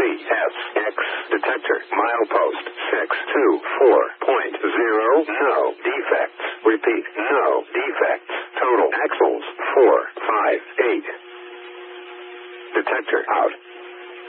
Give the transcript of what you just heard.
CSX detector. Milepost 624.0. No defects. Repeat, no defects. Total axles 458. Detector out.